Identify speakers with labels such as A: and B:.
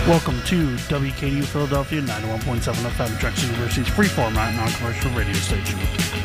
A: Welcome to WKDU Philadelphia 91.7 FM, Drexel University's free format non-commercial radio station.